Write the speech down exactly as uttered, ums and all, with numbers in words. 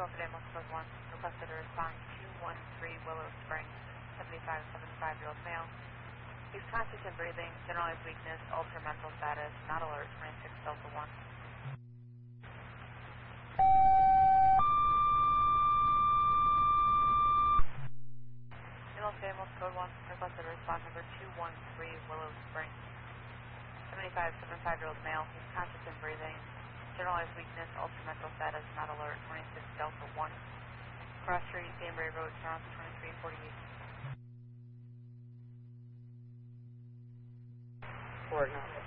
Fidemos Code one, requested a response two one three Willow Springs, seventy-five, seventy-five-year-old male. He's conscious and breathing, generalized weakness, altered mental status, not alert, twenty-six Delta one. Los Fidemos Code one, requested a response number two one three Willow Springs, seventy-five, seventy-five-year-old male. He's conscious and breathing, generalized weakness, altered mental status, not alert, twenty-six Delta one. Cross Street, Danbury Road, Toronto, twenty-three forty-eight. Coordinates.